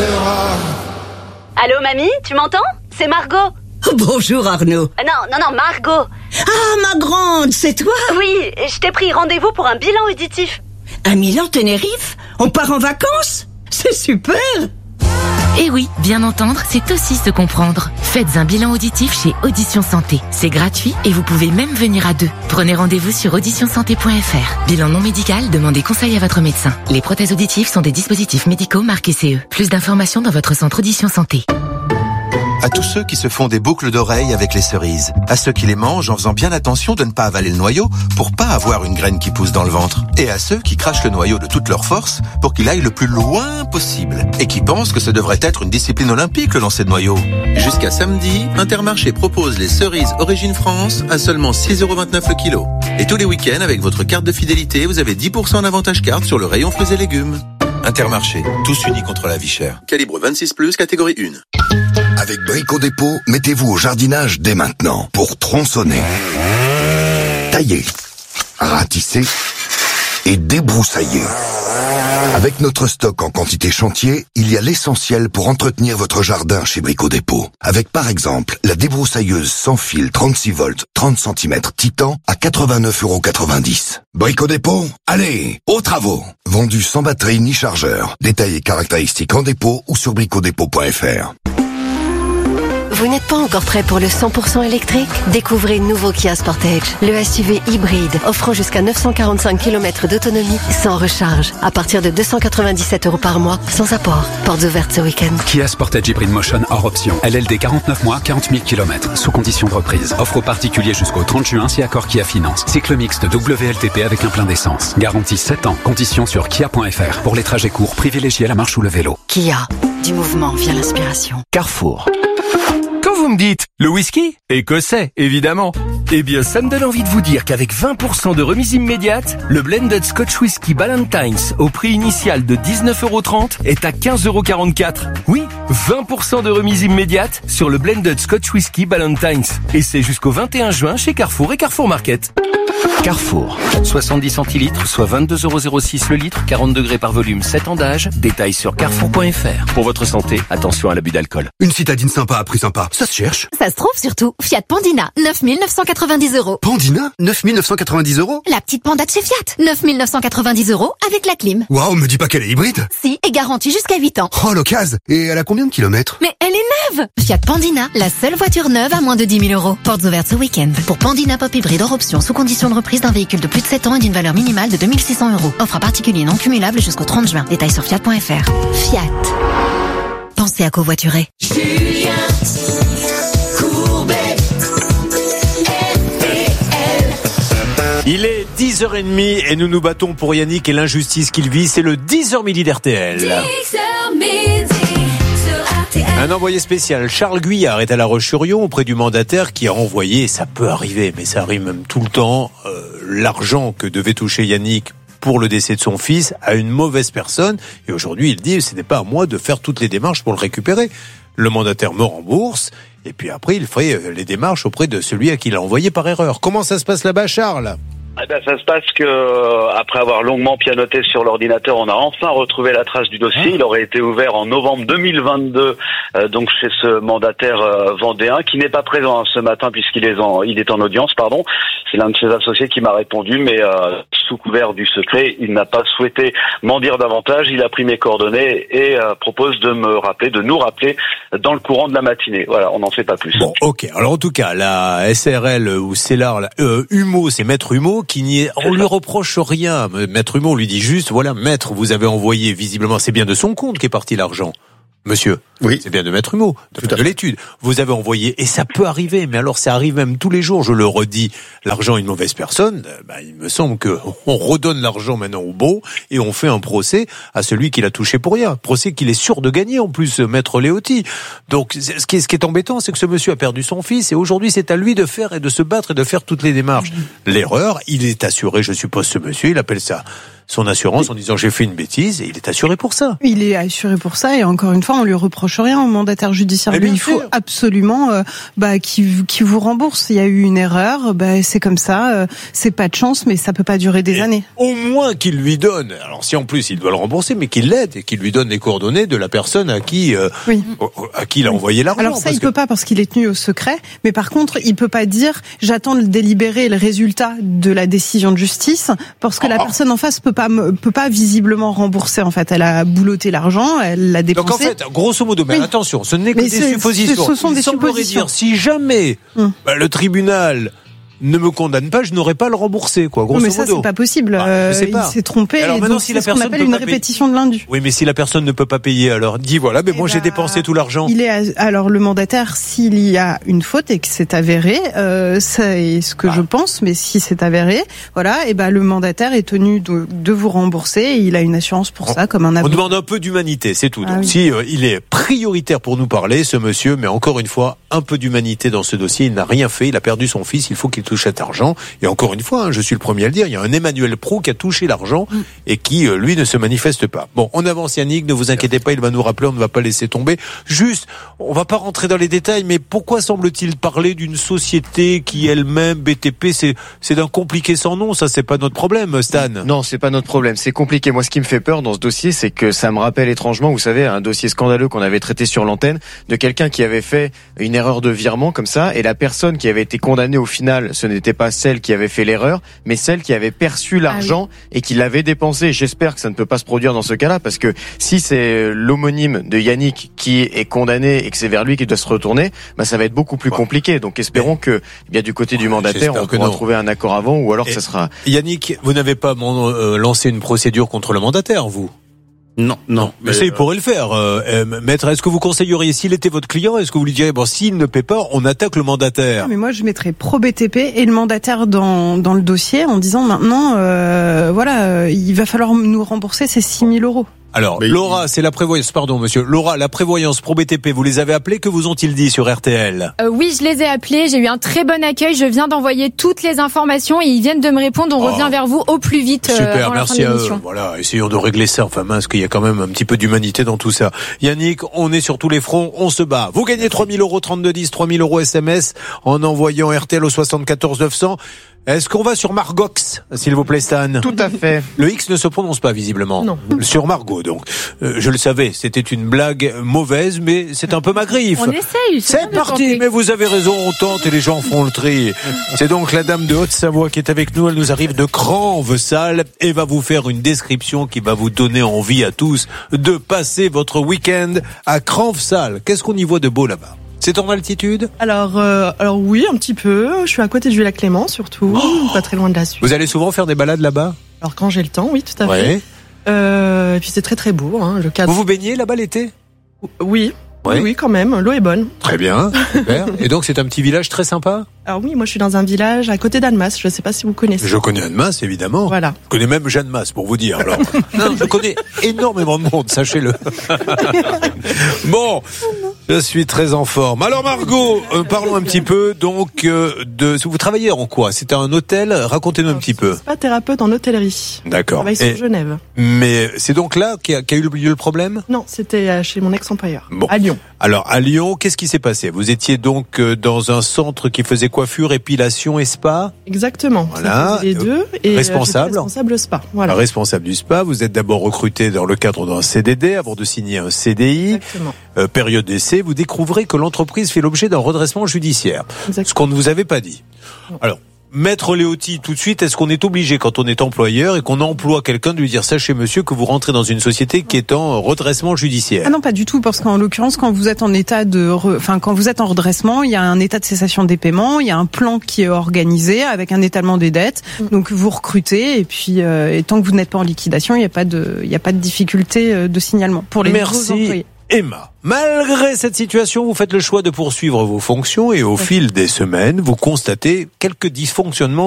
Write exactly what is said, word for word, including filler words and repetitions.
restera. Allô, mamie, tu m'entends? C'est Margot. Bonjour Arnaud. Euh, non, non, non, Margot. Ah, ma grande, c'est toi? Oui, je t'ai pris rendez-vous pour un bilan auditif. Un Milan Tenerife? On part en vacances? C'est super! Eh oui, bien entendre, c'est aussi se comprendre. Faites un bilan auditif chez Audition Santé. C'est gratuit et vous pouvez même venir à deux. Prenez rendez-vous sur audition santé point f r. Bilan non médical, demandez conseil à votre médecin. Les prothèses auditives sont des dispositifs médicaux marqués C E. Plus d'informations dans votre centre Audition Santé. À tous ceux qui se font des boucles d'oreilles avec les cerises. À ceux qui les mangent en faisant bien attention de ne pas avaler le noyau pour pas avoir une graine qui pousse dans le ventre. Et à ceux qui crachent le noyau de toute leur force pour qu'il aille le plus loin possible. Et qui pensent que ce devrait être une discipline olympique, le lancer de noyau. Jusqu'à samedi, Intermarché propose les cerises Origine France à seulement six euros vingt-neuf le kilo. Et tous les week-ends, avec votre carte de fidélité, vous avez dix pour cent d'avantage carte sur le rayon fruits et légumes. Intermarché, tous unis contre la vie chère. Calibre vingt-six plus, catégorie un. Avec Brico Dépôt, mettez-vous au jardinage dès maintenant pour tronçonner, tailler, ratisser et débroussailler. Avec notre stock en quantité chantier, il y a l'essentiel pour entretenir votre jardin chez Brico Dépôt. Avec par exemple la débroussailleuse sans fil trente-six volts, trente centimètres Titan à quatre-vingt-neuf euros quatre-vingt-dix. Brico Dépôt, allez, aux travaux. Vendu sans batterie ni chargeur. Détails et caractéristiques en dépôt ou sur brico dépôt point f r. Vous n'êtes pas encore prêt pour le cent pour cent électrique? Découvrez le nouveau Kia Sportage, le S U V hybride offrant jusqu'à neuf cent quarante-cinq kilomètres d'autonomie sans recharge, à partir de deux cent quatre-vingt-dix-sept euros par mois, sans apport. Portes ouvertes ce week-end. Kia Sportage Hybrid Motion hors option. L L D quarante-neuf mois, quarante mille kilomètres, sous condition de reprise. Offre aux particuliers jusqu'au trente juin si accord Kia Finance. Cycle mixte W L T P avec un plein d'essence. Garantie sept ans. Conditions sur kia point f r. Pour les trajets courts, privilégiez la marche ou le vélo. Kia, du mouvement vient l'inspiration. Carrefour. Quand vous me dites le whisky écossais, évidemment. Eh bien, ça me donne envie de vous dire qu'avec vingt pour cent de remise immédiate, le blended Scotch Whisky Ballantines au prix initial de dix-neuf euros trente est à quinze euros quarante-quatre. Oui, vingt pour cent de remise immédiate sur le blended Scotch Whisky Ballantines. Et c'est jusqu'au vingt et un juin chez Carrefour et Carrefour Market. Carrefour, soixante-dix centilitres, soit vingt-deux euros zéro six le litre, quarante degrés par volume, sept ans d'âge. Détails sur carrefour point f r. Pour votre santé, attention à l'abus d'alcool. Une citadine sympa à prix sympa, ça se cherche. Ça se trouve surtout. Fiat Pandina, neuf mille neuf cent quatre-vingt-dix euros. Pandina, neuf mille neuf cent quatre-vingt-dix euros. La petite Panda de chez Fiat, neuf mille neuf cent quatre-vingt-dix euros avec la clim. Waouh, me dis pas qu'elle est hybride. Si, et garantie jusqu'à huit ans. Oh, l'occasion. Et elle a combien de kilomètres? Mais elle est neuve. Fiat Pandina, la seule voiture neuve à moins de dix mille euros. Portes ouvertes ce week-end. Pour Pandina Pop Hybride hors option, sous condition de reprise d'un véhicule de plus de sept ans et d'une valeur minimale de deux mille six cents euros. Offre à particulier non cumulable jusqu'au trente juin. Détails sur fiat point f r. Fiat. Pensez à covoiturer. Julien Courbet, R T L. Il est dix heures trente et nous nous battons pour Yannick et l'injustice qu'il vit. C'est le dix heures midi d'R T L. dix heures midi sur R T L. Un envoyé spécial, Charles Guyard, est à La Roche-sur-Yon auprès du mandataire qui a renvoyé, ça peut arriver, mais ça arrive même tout le temps, euh, l'argent que devait toucher Yannick pour le décès de son fils à une mauvaise personne. Et aujourd'hui, il dit, ce n'est pas à moi de faire toutes les démarches pour le récupérer. Le mandataire me rembourse, et puis après, il ferait les démarches auprès de celui à qui il a envoyé par erreur. Comment ça se passe là-bas, Charles ? Eh ben, ça se passe que, après avoir longuement pianoté sur l'ordinateur, on a enfin retrouvé la trace du dossier. Il aurait été ouvert en novembre deux mille vingt-deux, euh, donc chez ce mandataire euh, vendéen, qui n'est pas présent hein, ce matin puisqu'il est en, il est en audience, pardon. C'est l'un de ses associés qui m'a répondu, mais euh, sous couvert du secret, il n'a pas souhaité m'en dire davantage. Il a pris mes coordonnées et euh, propose de me rappeler, de nous rappeler dans le courant de la matinée. Voilà, on n'en sait pas plus. Bon, ok. Alors en tout cas, la S R L ou Cellar, euh, Humeau, c'est Maître Humeau qui n'y est, on lui reproche rien. Maître Humeau lui dit juste, voilà, maître, vous avez envoyé visiblement, c'est bien de son compte qu'est parti l'argent. Monsieur, oui. C'est bien de Maître Humeau, de, de l'étude. Vous avez envoyé, et ça peut arriver, mais alors ça arrive même tous les jours, je le redis, l'argent à une mauvaise personne, bah, il me semble que on redonne l'argent maintenant au beau, et on fait un procès à celui qui l'a touché pour rien. Procès qu'il est sûr de gagner, en plus, Maître Léoty. Donc, ce qui est, ce qui est embêtant, c'est que ce monsieur a perdu son fils, et aujourd'hui, c'est à lui de faire et de se battre et de faire toutes les démarches. Mmh. L'erreur, il est assuré, je suppose, ce monsieur, il appelle ça son assurance en disant j'ai fait une bêtise et il est assuré pour ça. Il est assuré pour ça et encore une fois, on lui reproche rien au mandataire judiciaire. Lui, il faut sûr. absolument euh, bah, qu'il, qu'il vous rembourse. Il y a eu une erreur, bah, c'est comme ça, euh, c'est pas de chance, mais ça peut pas durer des et années. Au moins qu'il lui donne, alors si en plus il doit le rembourser, mais qu'il l'aide et qu'il lui donne les coordonnées de la personne à qui, euh, oui. à qui il a oui. envoyé l'argent. Alors ça, il que... peut pas parce qu'il est tenu au secret, mais par contre, il peut pas dire j'attends le délibéré et le résultat de la décision de justice parce que oh. la personne en face peut pas peut pas visiblement rembourser. En fait, elle a boulotté l'argent, elle l'a dépensé. Donc en fait, grosso modo, mais oui. attention, ce n'est que mais des suppositions. Ce sont il des semblerait suppositions. Dire si jamais hum. bah, le tribunal ne me condamne pas, je n'aurais pas à le rembourser, quoi. Grosso non, mais ça, modo. c'est pas possible. Ah, je sais pas. Il s'est trompé. Alors et maintenant, donc, si c'est la ce qu'on personne appelle une répétition de l'indu. Oui, mais si la personne ne peut pas payer, alors dis voilà, mais et moi bah, j'ai dépensé tout l'argent. Il est à, alors le mandataire, s'il y a une faute et que c'est avéré, euh, c'est ce que ah. je pense, mais si c'est avéré, voilà, et ben bah, le mandataire est tenu de, de vous rembourser. Et il a une assurance pour on, ça, comme un avocat. On demande un peu d'humanité, c'est tout. Ah, donc oui. si euh, il est prioritaire pour nous parler, ce monsieur, mais encore une fois, un peu d'humanité dans ce dossier. Il n'a rien fait, il a perdu son fils, il faut qu'il touche cet argent. Et encore une fois, hein, je suis le premier à le dire, il y a un Emmanuel Pro qui a touché l'argent mm. et qui, euh, lui, ne se manifeste pas. Bon, on avance Yannick, ne vous inquiétez pas, il va nous rappeler, on ne va pas laisser tomber. Juste, on va pas rentrer dans les détails, mais pourquoi semble-t-il parler d'une société qui elle-même, B T P, c'est, c'est d'un compliqué sans nom, ça c'est pas notre problème, Stan. Non, c'est pas notre problème, c'est compliqué. Moi, ce qui me fait peur dans ce dossier, c'est que ça me rappelle étrangement, vous savez, un dossier scandaleux qu'on avait traité sur l'antenne, de quelqu'un qui avait fait une erreur de virement comme ça, et la personne qui avait été condamnée au final, ce n'était pas celle qui avait fait l'erreur, mais celle qui avait perçu l'argent ah oui. et qui l'avait dépensé. J'espère que ça ne peut pas se produire dans ce cas-là, parce que si c'est l'homonyme de Yannick qui est condamné et que c'est vers lui qu'il doit se retourner, bah ça va être beaucoup plus ouais. compliqué. Donc espérons que, eh bien du côté ouais, du mandataire, on pourra non. trouver un accord avant, ou alors et ça sera. Yannick, vous n'avez pas euh, lancé une procédure contre le mandataire, vous? Non, non. Mais, mais ça, il pourrait le faire. Euh, euh, maître, est-ce que vous conseilleriez, s'il était votre client, est-ce que vous lui diriez, bon, s'il ne paie pas, on attaque le mandataire? Mais moi, je mettrais pro B T P et le mandataire dans, dans le dossier en disant maintenant, euh, voilà, euh, il va falloir nous rembourser ces six mille euros. Alors, mais Laura, c'est la prévoyance, pardon monsieur, Laura, la prévoyance pro B T P, vous les avez appelés, que vous ont-ils dit sur R T L? euh, Oui, je les ai appelés, j'ai eu un très bon accueil, je viens d'envoyer toutes les informations et ils viennent de me répondre, on oh. revient vers vous au plus vite. Super, euh, avant merci la fin de à eux. Voilà, essayons de régler ça, enfin mince, qu'il y a quand même un petit peu d'humanité dans tout ça. Yannick, on est sur tous les fronts, on se bat. Vous gagnez trois mille euros, trente-deux dix, trois mille euros S M S en envoyant R T L au soixante-quatorze neuf cents. Est-ce qu'on va sur Margox, s'il vous plaît, Stan? Tout à fait. Le X ne se prononce pas, visiblement. Non. Sur Margot, donc. Euh, je le savais, c'était une blague mauvaise, mais c'est un peu ma griffe. On essaye. C'est, c'est parti, mais vous avez raison, on tente et les gens font le tri. C'est donc la dame de Haute-Savoie qui est avec nous, elle nous arrive de Cranves-Salle et va vous faire une description qui va vous donner envie à tous de passer votre week-end à Cranves-Salle. Qu'est-ce qu'on y voit de beau là-bas? C'est en altitude? Alors, euh, alors oui, un petit peu. Je suis à côté du lac Clément, surtout, oh pas très loin de la Suisse. Vous allez souvent faire des balades là-bas? Alors quand j'ai le temps, oui, tout à ouais. fait. Euh, et puis c'est très très beau. Hein, le cadre. Vous vous baignez là-bas l'été? Oui. Ouais. Oui, oui, quand même. L'eau est bonne. Très bien. Super. Et donc c'est un petit village très sympa? Alors oui, moi je suis dans un village à côté d'Annemasse. Je ne sais pas si vous connaissez. Je connais Annemasse, évidemment. Voilà. Je connais même Jeanne Masse, pour vous dire. Alors, non, je connais énormément de monde, sachez-le. Bon, je suis très en forme. Alors Margot, euh, parlons un petit peu donc euh, de. Vous travaillez en quoi? C'est un hôtel. Racontez-nous Alors, un petit peu. Je suis pas thérapeute en hôtellerie. D'accord. Je travaille sur Et, Genève. Mais c'est donc là qu'a, qu'a eu lieu le problème? Non, c'était chez mon ex-employeur. Bon. À Lyon. Alors à Lyon, qu'est-ce qui s'est passé? Vous étiez donc dans un centre qui faisait coiffure, épilation et spa? Exactement. Voilà. Les deux. Et responsable. Responsable spa. Voilà. Responsable du spa. Vous êtes d'abord recruté dans le cadre d'un C D D avant de signer un C D I. Exactement. Euh, période d'essai, vous découvrez que l'entreprise fait l'objet d'un redressement judiciaire. Exactement. Ce qu'on ne vous avait pas dit. Alors. Maître Léoty, tout de suite, est-ce qu'on est obligé, quand on est employeur et qu'on emploie quelqu'un, de lui dire, sachez monsieur que vous rentrez dans une société qui est en redressement judiciaire? Ah non, pas du tout, parce qu'en l'occurrence, quand vous êtes en état de, re... enfin, quand vous êtes en redressement, il y a un état de cessation des paiements, il y a un plan qui est organisé avec un étalement des dettes. Mm. Donc vous recrutez et puis, euh, et tant que vous n'êtes pas en liquidation, il n'y a pas de, il n'y a pas de difficulté de signalement pour les Merci. nouveaux employés. Emma, malgré cette situation, vous faites le choix de poursuivre vos fonctions et au fil des semaines, vous constatez quelques dysfonctionnements